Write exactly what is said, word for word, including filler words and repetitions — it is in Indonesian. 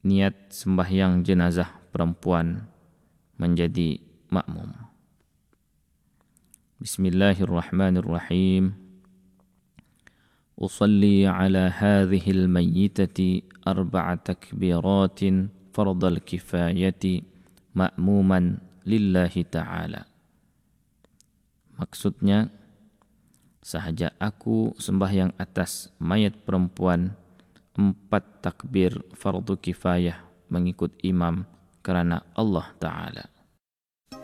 niat sembahyang jenazah perempuan menjadi makmum. Bismillahirrahmanirrahim. Usalli ala hadhihi al-mayyitati arba'a takbiratin fardal kifayati ma'muman lillahi ta'ala. Maksudnya, sahaja aku sembahyang atas mayat perempuan empat takbir fardu kifayah mengikut imam karena Allah Ta'ala.